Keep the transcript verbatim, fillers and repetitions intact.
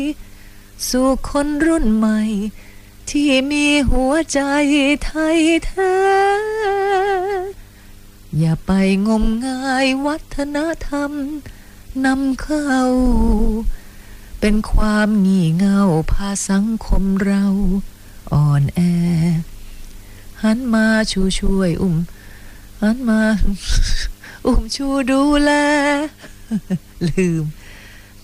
สู่คนรุ่นใหม่ที่มีหัวใจไทยแท้อย่าไปงมงายวัฒนธรรมนำเข้าเป็นความงี่เง่าพาสังคมเราอ่อนแอหันมาชูช่วยอุ้มหันมา อุ้มชูดูแลลืม